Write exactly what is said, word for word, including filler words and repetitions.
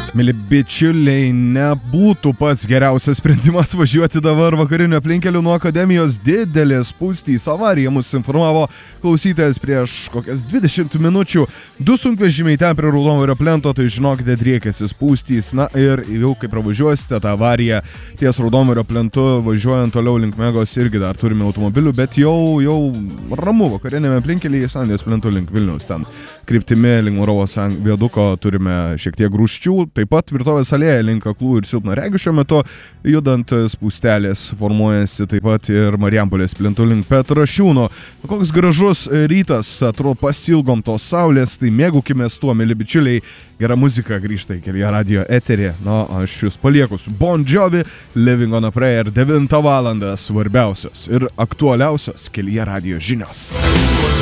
Mili bičiuliai, nebūtų pats geriausias sprendimas važiuoti dabar vakariniu aplinkeliu nuo akademijos. Didelės spūstys, avarija mus informavo klausytojas prieš kokias dvidešimt minučių. Du sunkvežimiai ten prie Raudondvario plento, tai žinokite, driekėsi spūstys. Na ir jau kai pravažiuosite tą avariją ties Raudondvario plentu, važiuojant toliau link Megos, irgi dar turime automobilių, bet jau, jau ramu vakariniame aplinkelyje, Sandės plentu link Vilniaus, ten kryptimi link Moravos viaduko turime šiek tiek grūščių. Taip pat Tvirtovės alėja link aklų ir silpnaregių šiuo metu judant spūstelės formuojasi, taip pat ir Marijampolės plentu link Petrašiūno. Koks gražus rytas, atrodo pasilgom tos saulės, tai mėgaukimės tuo, mėly bičiuliai. Gera muzika grįžta į Kelyje radijo eterį. Na, aš jūs palieku su Bon Jovi, Living on a Prayer, devintą valandą svarbiausios ir aktualiausios Kelyje radijo žinios.